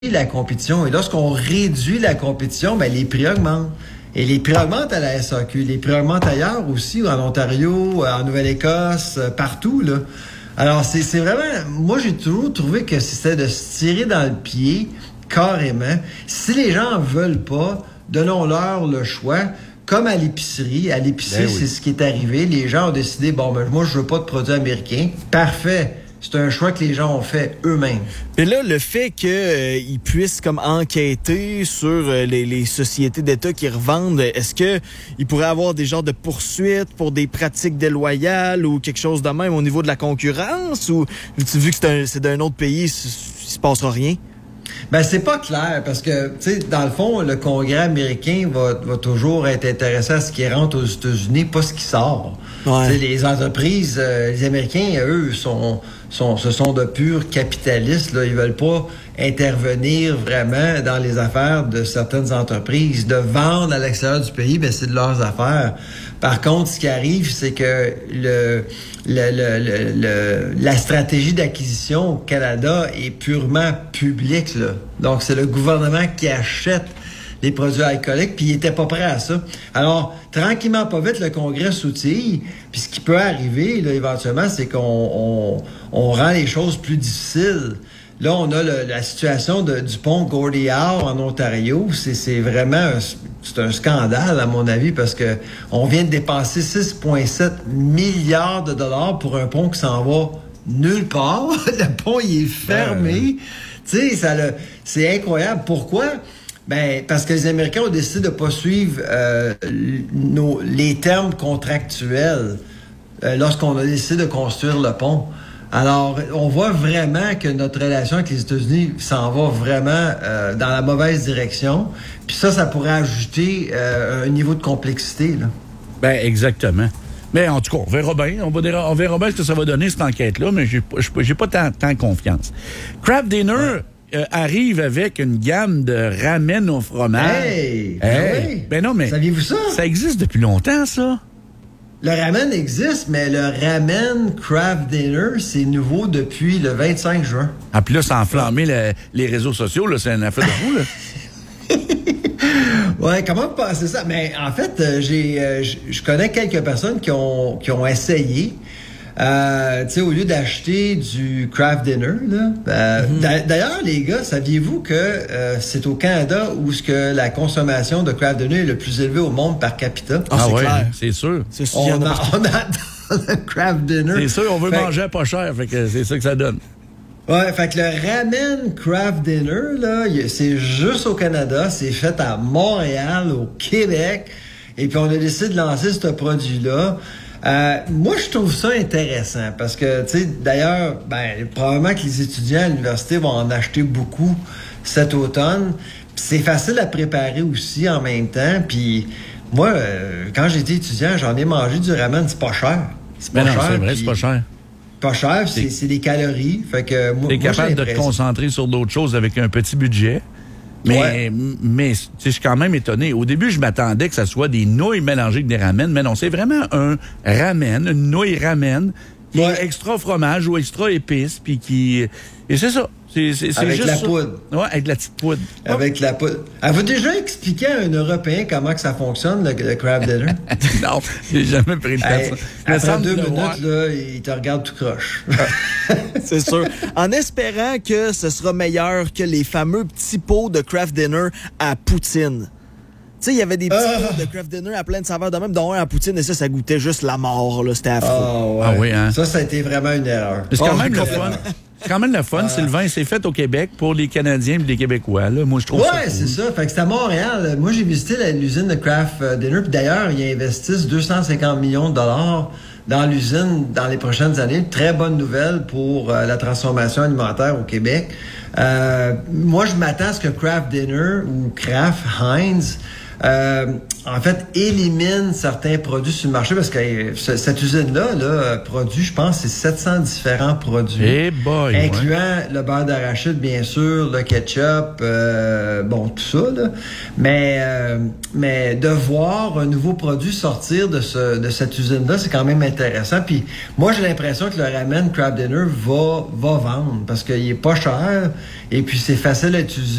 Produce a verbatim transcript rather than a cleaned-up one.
la compétition. Et lorsqu'on réduit la compétition, ben, les prix augmentent. Et les prix augmentent à la S A Q. Les prix augmentent ailleurs aussi, en Ontario, en Nouvelle-Écosse, partout, là. Alors, c'est, c'est vraiment... Moi, j'ai toujours trouvé que c'était de se tirer dans le pied, carrément. Si les gens en veulent pas, donnons-leur le choix. Comme à l'épicerie. À l'épicerie, ben oui. C'est ce qui est arrivé. Les gens ont décidé, bon, ben moi, je veux pas de produits américains. Parfait. C'est un choix que les gens ont fait eux-mêmes. Mais là, le fait qu'ils euh, puissent comme enquêter sur euh, les, les sociétés d'État qui revendent, est-ce que ils pourraient avoir des genres de poursuites pour des pratiques déloyales ou quelque chose de même au niveau de la concurrence? Ou vu que c'est, un, c'est d'un autre pays, il se passera rien? Ben, c'est pas clair, parce que, tu sais, dans le fond, le Congrès américain va, va toujours être intéressé à ce qui rentre aux États-Unis, pas ce qui sort. Ouais. Tu sais, les entreprises, euh, les Américains, eux, sont, sont, ce sont de purs capitalistes, là. Ils veulent pas intervenir vraiment dans les affaires de certaines entreprises. De vendre à l'extérieur du pays, ben, c'est de leurs affaires. Par contre, ce qui arrive, c'est que le, le, le, le, le la stratégie d'acquisition au Canada est purement publique, là. Donc, c'est le gouvernement qui achète les produits alcooliques, puis il était pas prêt à ça. Alors, tranquillement, pas vite, le Congrès s'outille, puis ce qui peut arriver, là, éventuellement, c'est qu'on on, on rend les choses plus difficiles. Là, on a le, la situation de, du pont Gordie Howe en Ontario. C'est, c'est vraiment un, c'est un scandale, à mon avis, parce que on vient de dépenser six virgule sept milliards de dollars pour un pont qui s'en va nulle part. Le pont, il est fermé. Ouais. Tu sais, ça le, c'est incroyable. Pourquoi? Ben, parce que les Américains ont décidé de pas suivre euh, nos, les termes contractuels euh, lorsqu'on a décidé de construire le pont. Alors, on voit vraiment que notre relation avec les États-Unis s'en va vraiment euh, dans la mauvaise direction. Puis ça, ça pourrait ajouter euh, un niveau de complexité, là. Ben, exactement. Mais en tout cas, on verra bien. On, va, on verra bien ce que ça va donner, cette enquête-là, mais j'ai, j'ai pas tant, tant confiance. Craft Dinner ouais. euh, arrive avec une gamme de ramen au fromage. Hey! hey. Oui. Ben non, mais... Saviez-vous ça? Ça existe depuis longtemps, ça. Le ramen existe, mais le ramen Craft Dinner, c'est nouveau depuis le vingt-cinq juin. Ah, puis là, ça a enflammé le, les réseaux sociaux, là. C'est une affaire de fou, là. Ouais, comment passer ça? Mais en fait, euh, j'ai, euh, je connais quelques personnes qui ont, qui ont essayé. Euh, tu sais, au lieu d'acheter du Craft Dinner, là. Euh, mm-hmm. D'ailleurs, les gars, saviez-vous que euh, c'est au Canada où ce que la consommation de Craft Dinner est le plus élevée au monde par capita? Ah, ah c'est ouais, clair. C'est sûr. C'est sûr. On, a, on adore le Craft Dinner. C'est sûr, on veut fait, manger pas cher, fait que c'est ça que ça donne. Ouais, fait que le ramen Craft Dinner, là, c'est juste au Canada, c'est fait à Montréal, au Québec, et puis on a décidé de lancer ce produit-là. Euh, moi, je trouve ça intéressant parce que, tu sais, d'ailleurs, ben, probablement que les étudiants à l'université vont en acheter beaucoup cet automne. Pis c'est facile à préparer aussi en même temps. Puis moi, euh, quand j'étais étudiant, j'en ai mangé du ramen, c'est pas cher. C'est pas ben non, cher. C'est vrai, c'est pas cher. Pas cher, c'est, c'est des calories. Fait que moi, t'es capable de te concentrer sur d'autres choses avec un petit budget. Mais, ouais. mais je suis quand même étonné. Au début, je m'attendais que ça soit des nouilles mélangées avec des ramen, mais non, c'est vraiment un ramen, une nouille ramen, qui ouais. est extra fromage ou extra épice, puis qui... Et c'est ça. C'est, c'est, c'est avec juste la ça. poudre. Ouais, avec de la petite poudre. Avec oh. la poudre. Avez-vous déjà expliqué à un Européen comment que ça fonctionne, le, le Craft Dinner? Non, j'ai jamais pris le temps hey, de ça. Après deux minutes, là, il te regarde tout croche. C'est sûr. En espérant que ce sera meilleur que les fameux petits pots de Craft Dinner à poutine. Tu sais, il y avait des petits uh, pots de Craft Dinner à plein de saveurs de même, dont un à poutine, et ça, ça goûtait juste la mort, là. C'était affreux. Oh, ouais. Ah oui, hein? Ça, ça a été vraiment une erreur. C'est quand oh, même le fun. C'est quand même le fun, ah. Sylvain. C'est fait au Québec pour les Canadiens et les Québécois. Là. Moi, je trouve ouais, ça cool. Ouais, c'est ça. Fait que c'est à Montréal. Moi, j'ai visité la, l'usine de Craft Dinner. Puis d'ailleurs, ils investissent deux cent cinquante millions de dollars dans l'usine dans les prochaines années. Très bonne nouvelle pour euh, la transformation alimentaire au Québec. Euh, moi, je m'attends à ce que Craft Dinner ou Kraft Heinz euh, en fait, élimine certains produits sur le marché parce que euh, cette usine-là là, produit, je pense, c'est sept cents différents produits. Hey boy, incluant ouais. le beurre d'arachide, bien sûr, le ketchup, euh, bon, tout ça, là. Mais, euh, mais de voir un nouveau produit sortir de, ce, de cette usine-là, c'est quand même intéressant. Puis moi, j'ai l'impression que le ramen Crab Dinner va, va vendre parce qu'il est pas cher et puis c'est facile à utiliser.